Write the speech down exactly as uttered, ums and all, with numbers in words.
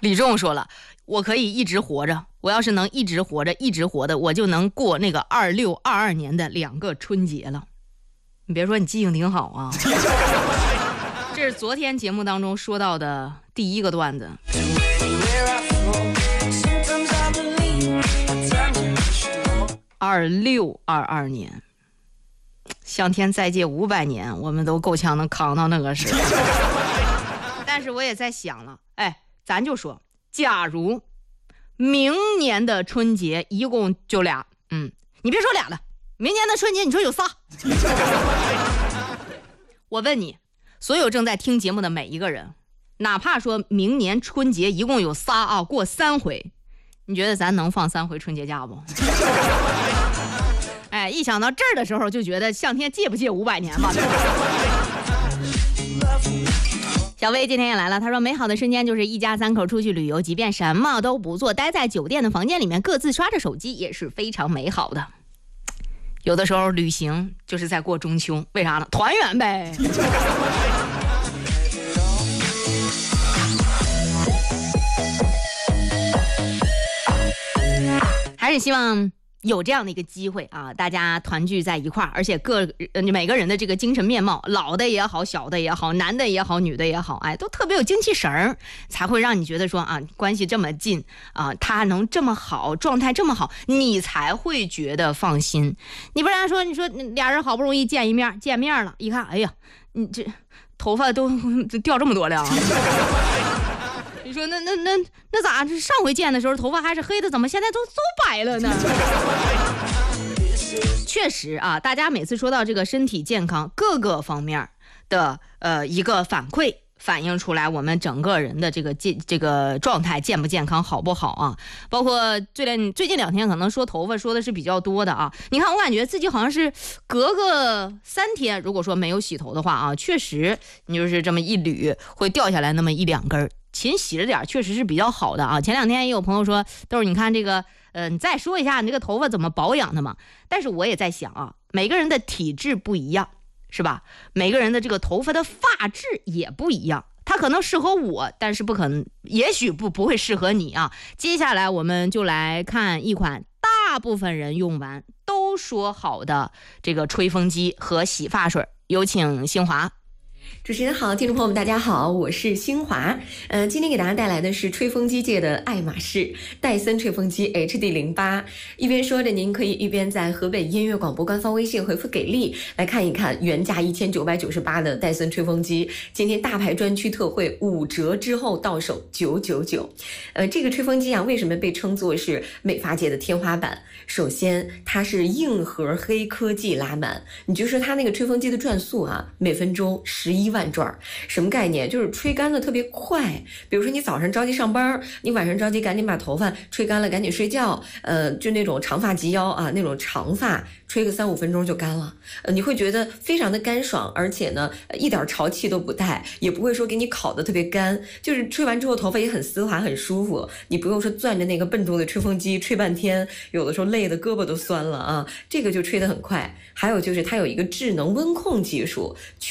李仲说了，我可以一直活着，我要是能一直活着一直活的，我就能过那个二六二二年的两个春节了。你别说，你记性挺好啊。这是昨天节目当中说到的第一个段子。二六二二年，向天再借五百年，我们都够呛能扛到那个时候。但是我也在想了，哎，咱就说，假如明年的春节一共就俩，嗯，你别说俩了，明年的春节你说有仨。我问你，所有正在听节目的每一个人，哪怕说明年春节一共有仨啊，过三回，你觉得咱能放三回春节假不？哎，一想到这儿的时候，就觉得向天借不借五百年吧？对吧？小薇今天也来了，她说美好的瞬间就是一家三口出去旅游，即便什么都不做，待在酒店的房间里面各自刷着手机也是非常美好的。有的时候旅行就是在过中秋，为啥呢？团圆呗。还是希望有这样的一个机会啊，大家团聚在一块儿，而且各呃每个人的这个精神面貌，老的也好，小的也好，男的也好，女的也好，哎，都特别有精气神儿，才会让你觉得说啊，关系这么近啊，他能这么好，状态这么好，你才会觉得放心。你不然说，你说俩人好不容易见一面，见面了，一看，哎呀，你这头发都掉这么多了啊。你说那那那那咋？这上回见的时候头发还是黑的，怎么现在都都白了呢？确实啊，大家每次说到这个身体健康各个方面的呃一个反馈，反映出来我们整个人的这个健这个状态健不健康好不好啊？包括最近最近两天可能说头发说的是比较多的啊。你看我感觉自己好像是隔个三天，如果说没有洗头的话啊，确实你就是这么一捋会掉下来那么一两根。勤洗着点确实是比较好的啊。前两天也有朋友说，豆儿你看这个呃你再说一下你这个头发怎么保养的嘛。但是我也在想啊，每个人的体质不一样是吧，每个人的这个头发的发质也不一样，它可能适合我，但是不可能也许不不会适合你啊。接下来我们就来看一款大部分人用完都说好的这个吹风机和洗发水，有请新华。 主持人好，听众朋友们大家好，我是新华。呃，今天给大家带来的是吹风机界的爱马仕戴森吹风机 H D 零八。一边说着，您可以一边在河北音乐广播官方微信回复给力来看一看原价一千九百九十八的戴森吹风机，今天大牌专区特惠五折之后到手九九九。呃，这个吹风机啊，为什么被称作是美发界的天花板？首先，它是硬核黑科技拉满，你就说它那个吹风机的转速啊，每分钟十一万转，什么概念？就是吹干的特别快。比如说你早上着急上班，你晚上着急赶紧把头发吹干了，赶紧睡觉。呃，就那种长发及腰啊，那种长发吹个三五分钟就干了。呃，你会觉得非常的干爽，而且呢，一点潮气都不带，也不会说给你烤得特别干。就是吹完之后头发也很丝滑，很舒服。你不用说攥着那个笨重的吹风机吹半天，有的时候累的胳膊都酸了啊。这个就吹得很快。还有就是它有一个智能温控技术。